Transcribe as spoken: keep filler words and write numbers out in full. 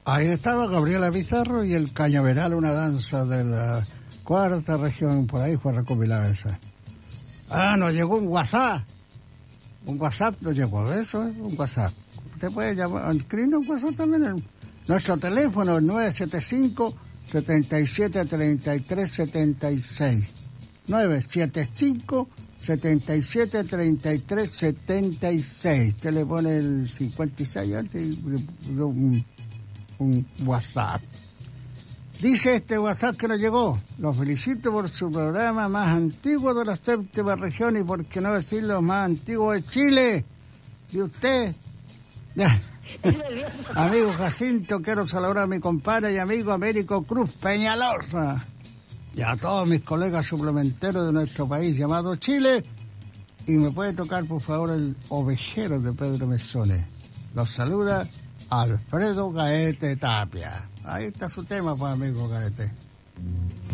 Ahí estaba Gabriela Pizarro y el Cañaveral, una danza de la cuarta región, por ahí fue recopilada esa. Ah, nos llegó un WhatsApp. Un WhatsApp nos llegó, eso es un WhatsApp. Usted puede llamar, escribirnos un WhatsApp también. En nuestro teléfono es nueve siete cinco, siete siete tres tres siete seis. nueve siete cinco, siete siete tres tres siete seis. Usted le pone el cincuenta y seis antes y un, un WhatsApp. Dice este WhatsApp que nos llegó: lo felicito por su programa más antiguo de la séptima región y por qué no decirlo más antiguo de Chile. ¿Y usted? Amigo Jacinto, quiero saludar a mi compadre y amigo Américo Cruz Peñalosa y a todos mis colegas suplementeros de nuestro país llamado Chile. Y me puede tocar por favor el ovejero de Pedro Mesones. Los saluda Alfredo Gaete Tapia. Ahí está su tema, pues, amigo Gaete.